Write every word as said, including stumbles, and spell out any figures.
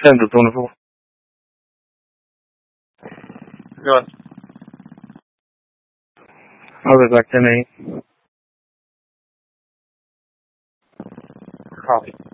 Sento tuono. Go on. I'll be back tonight. Coffee.